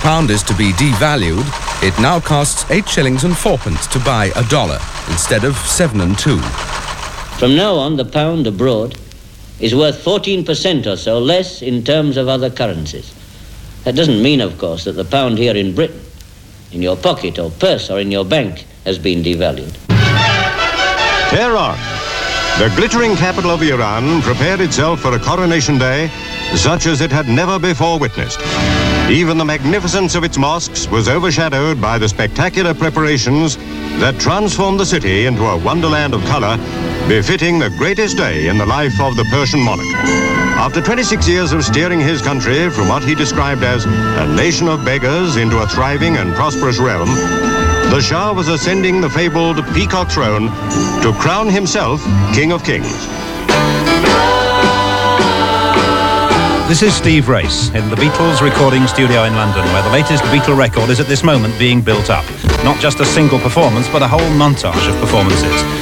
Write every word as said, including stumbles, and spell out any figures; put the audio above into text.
pound is to be devalued, it now costs eight shillings and fourpence to buy a dollar instead of seven and two. From now on, the pound abroad is worth fourteen percent or so less in terms of other currencies. That doesn't mean, of course, that the pound here in Britain, in your pocket or purse or in your bank, has been devalued. Tehran, the glittering capital of Iran, prepared itself for a coronation day such as it had never before witnessed. Even the magnificence of its mosques was overshadowed by the spectacular preparations that transformed the city into a wonderland of color, befitting the greatest day in the life of the Persian monarch. After twenty-six years of steering his country from what he described as a nation of beggars into a thriving and prosperous realm, the Shah was ascending the fabled peacock throne to crown himself King of Kings. This is Steve Race in the Beatles recording studio in London, where the latest Beatle record is at this moment being built up. Not just a single performance, but a whole montage of performances.